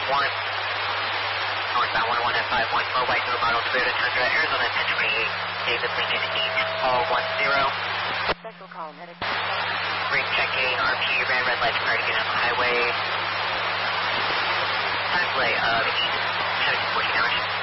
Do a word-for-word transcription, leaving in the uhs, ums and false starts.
one. Northbound one one at five one, low white, no model, Toyota Tundra, Arizona ten twenty-eight, David Lincoln eight, all one zero. Special call, medic. Brake checking, R P, ran red lights prior to getting on the highway. Time delay of eight, seventeen, fourteen hours.